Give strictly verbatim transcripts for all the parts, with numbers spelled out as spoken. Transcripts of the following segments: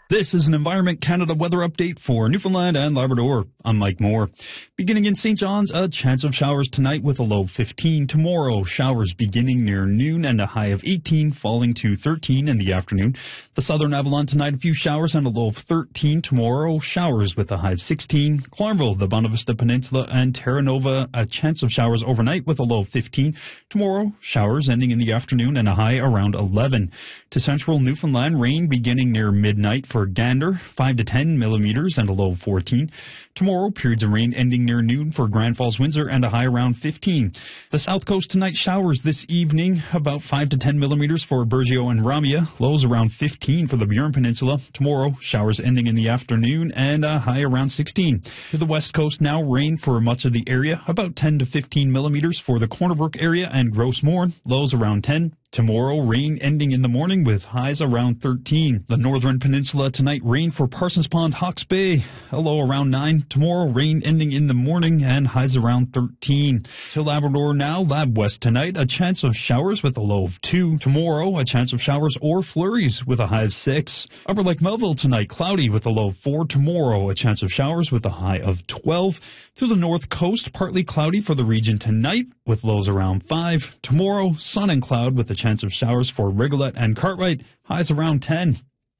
This is an Environment Canada weather update for Newfoundland and Labrador. I'm Mike Moore. Beginning in Saint John's, a chance of showers tonight with a low of fifteen. Tomorrow, showers beginning near noon and a high of eighteen, falling to thirteen in the afternoon. The Southern Avalon tonight, a few showers and a low of thirteen. Tomorrow, showers with a high of sixteen. Claremville, the Bonavista Peninsula, and Terra Nova, a chance of showers overnight with a low of fifteen. Tomorrow, showers ending in the afternoon and a high around eleven. To central Newfoundland, rain beginning near midnight for Gander, five to ten millimeters and a low of fourteen. Tomorrow, periods of rain ending near noon for Grand Falls, Windsor, and a high around fifteen. The South Coast tonight, showers this evening, about five to ten millimeters for Burgeo and Ramia, lows around fifteen for the Burin Peninsula. Tomorrow, showers ending in the afternoon and a high around sixteen. To the West Coast now, rain for much of the area, about ten to fifteen millimeters for the Corner Brook area and Gross Moor, lows around ten. Tomorrow, rain ending in the morning with highs around thirteen. The Northern Peninsula tonight, rain for Parsons Pond, Hawke's Bay, a low around nine. Tomorrow, rain ending in the morning and highs around thirteen. To Labrador now, Lab West tonight, a chance of showers with a low of two. Tomorrow, a chance of showers or flurries with a high of six. Upper Lake Melville tonight, cloudy with a low of four. Tomorrow, a chance of showers with a high of twelve. To the North Coast, partly cloudy for the region tonight with lows around five. Tomorrow, sun and cloud with a chance of showers for Rigolette and Cartwright, highs around ten.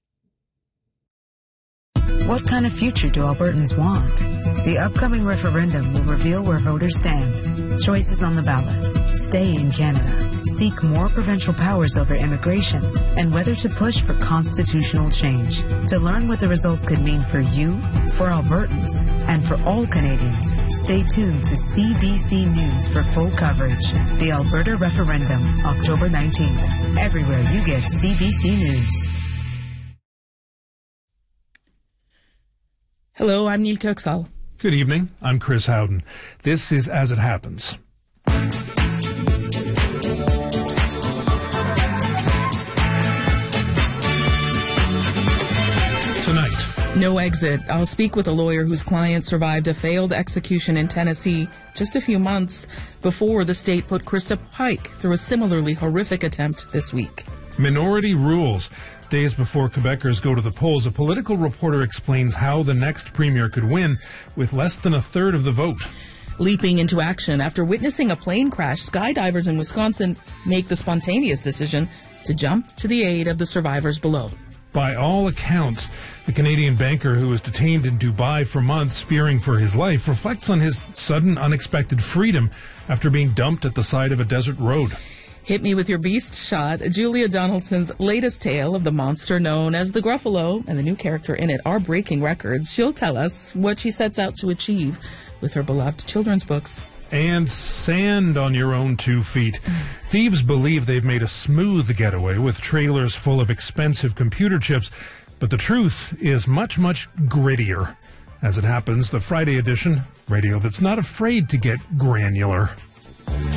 What kind of future do Albertans want? The upcoming referendum will reveal where voters stand. Choices on the ballot: stay in Canada, seek more provincial powers over immigration, and whether to push for constitutional change. To learn what the results could mean for you, for Albertans, and for all Canadians, stay tuned to C B C News for full coverage. The Alberta Referendum, October nineteenth. Everywhere you get C B C News. Hello, I'm Neil Kirksall. Good evening. I'm Chris Howden. This is As It Happens. Tonight. No exit. I'll speak with a lawyer whose client survived a failed execution in Tennessee just a few months before the state put Krista Pike through a similarly horrific attempt this week. Minority rules. Days before Quebecers go to the polls, a political reporter explains how the next premier could win with less than a third of the vote. Leaping into action after witnessing a plane crash, skydivers in Wisconsin make the spontaneous decision to jump to the aid of the survivors below. By all accounts, the Canadian banker who was detained in Dubai for months fearing for his life reflects on his sudden, unexpected freedom after being dumped at the side of a desert road. Hit me with your beast shot. Julia Donaldson's latest tale of the monster known as the Gruffalo and the new character in it are breaking records. She'll tell us what she sets out to achieve with her beloved children's books. And sand on your own two feet. Thieves believe they've made a smooth getaway with trailers full of expensive computer chips, but the truth is much, much grittier. As It Happens, the Friday edition, radio that's not afraid to get granular.